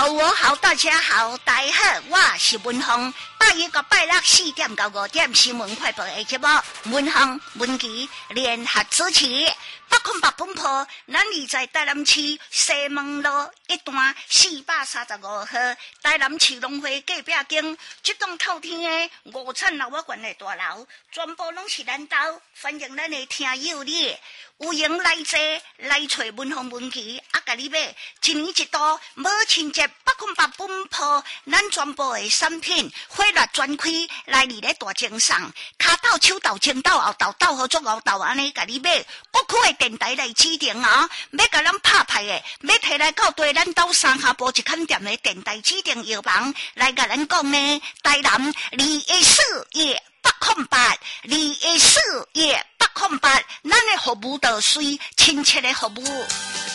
好，我好，大家好，大家好，我是文芳。拜一到拜六4点到5点新闻快报的节目，文芳、文琪联合主持。808本铺，咱而在台南市西门路一段435号台南市农会隔壁间，这栋透天的5层楼啊悬的大楼，全部拢是咱家，欢迎咱的听友哩。有闲来坐，来找文芳文琪，甲你买一年一度母亲节808本铺，咱全部的产品火热专开，来你咧大精送，骹斗、手斗、前斗、后斗、斗好做后斗安尼，甲你买。各区的电台来指定啊，要甲咱拍牌的，要摕来到对咱岛三下坡一间店的电台指定药房来甲咱讲呢，台南214夜808 214夜808，咱的服务就随亲切的服务。